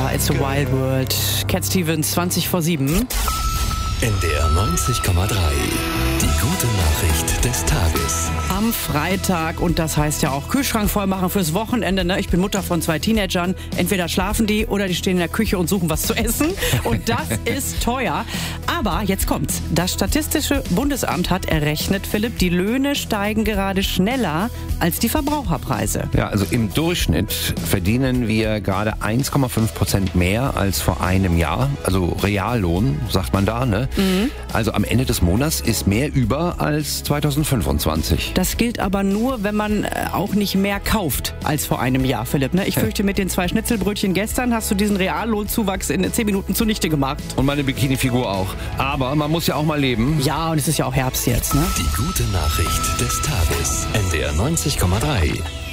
It's a Wild World. Cat Stevens, 20 vor 7. NDR 90,3. Die gute Nachricht des Tages. Am Freitag, und das heißt ja auch Kühlschrank voll machen fürs Wochenende. Ne? Ich bin Mutter von 2 Teenagern. Entweder schlafen die oder die stehen in der Küche und suchen was zu essen. Und das ist teuer. Aber jetzt kommt's. Das Statistische Bundesamt hat errechnet, Philipp, die Löhne steigen gerade schneller als die Verbraucherpreise. Ja, also im Durchschnitt verdienen wir gerade 1,5% mehr als vor einem Jahr. Also Reallohn, sagt man da, ne? Mhm. Also am Ende des Monats ist mehr über als 2025. Das gilt aber nur, wenn man auch nicht mehr kauft als vor einem Jahr, Philipp. Ne? Ich fürchte, mit den 2 Schnitzelbrötchen gestern hast du diesen Reallohnzuwachs in 10 Minuten zunichte gemacht. Und meine Bikini-Figur auch. Aber man muss ja auch mal leben. Ja, und es ist ja auch Herbst jetzt, ne? Die gute Nachricht des Tages. NDR 90,3.